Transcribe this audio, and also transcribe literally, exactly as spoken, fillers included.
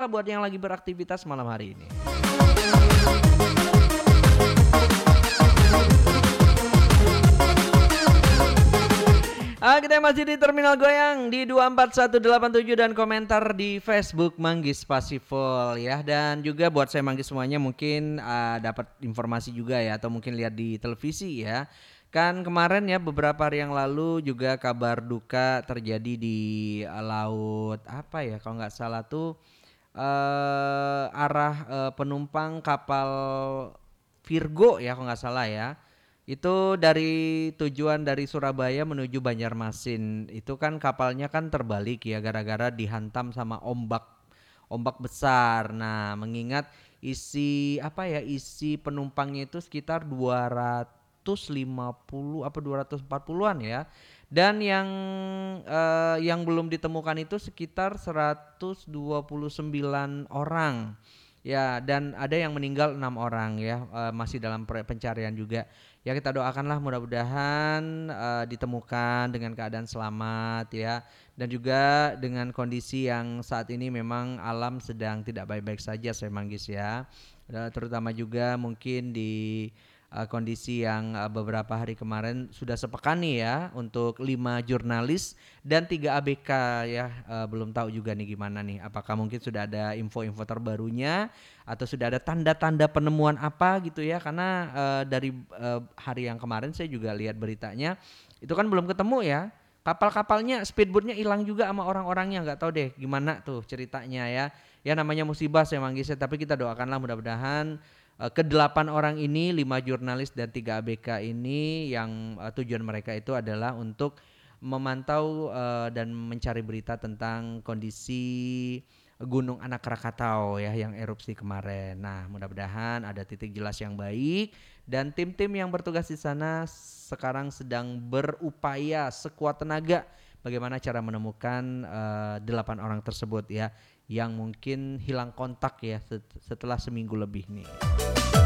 lah buat yang lagi beraktivitas malam hari ini. Ah, kita masih di Terminal Goyang di dua empat satu delapan tujuh dan komentar di Facebook Manggis Pasifol ya. Dan juga buat saya Manggis semuanya mungkin uh, dapat informasi juga ya atau mungkin lihat di televisi ya. Kan kemarin ya beberapa hari yang lalu juga kabar duka terjadi di uh, laut apa ya kalau nggak salah tuh uh, arah uh, penumpang kapal Virgo ya kalau nggak salah ya. Itu dari tujuan dari Surabaya menuju Banjarmasin. Itu kan kapalnya kan terbalik ya gara-gara dihantam sama ombak ombak besar. Nah, mengingat isi apa ya isi penumpangnya itu sekitar dua ratus lima puluh apa dua ratus empat puluhan ya. Dan yang eh, yang belum ditemukan itu sekitar seratus dua puluh sembilan orang. Ya, dan ada yang meninggal enam orang ya, eh, masih dalam pencarian juga. Ya kita doakanlah mudah-mudahan uh, ditemukan dengan keadaan selamat ya. Dan juga dengan kondisi yang saat ini memang alam sedang tidak baik-baik saja saya Manggis ya. Uh, terutama juga mungkin di uh, kondisi yang uh, beberapa hari kemarin sudah sepekan nih ya untuk lima jurnalis dan tiga A B K ya. Uh, belum tahu juga nih gimana nih. Apakah mungkin sudah ada info-info terbarunya atau sudah ada tanda-tanda penemuan apa gitu ya. Karena uh, dari uh, hari yang kemarin saya juga lihat beritanya itu kan belum ketemu ya. Kapal-kapalnya, speedboatnya hilang juga sama orang-orangnya, nggak tahu deh gimana tuh ceritanya ya. Ya namanya musibah saya Manggisnya, tapi kita doakanlah mudah-mudahan uh, kedelapan orang ini, lima jurnalis dan tiga A B K ini yang uh, tujuan mereka itu adalah untuk memantau uh, dan mencari berita tentang kondisi Gunung Anak Krakatau ya yang erupsi kemarin. Nah, mudah-mudahan ada titik jelas yang baik dan tim-tim yang bertugas di sana sekarang sedang berupaya sekuat tenaga bagaimana cara menemukan uh, delapan orang tersebut ya yang mungkin hilang kontak ya setelah seminggu lebih nih.